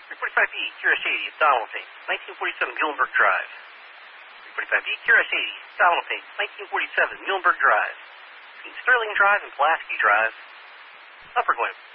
345B, QS80, Donald Payne, 1947 Muhlenberg Drive. 345B, QS80, Donald Payne, 1947 Muhlenberg Drive. Between Sterling Drive and Pulaski Drive. Upper Glen.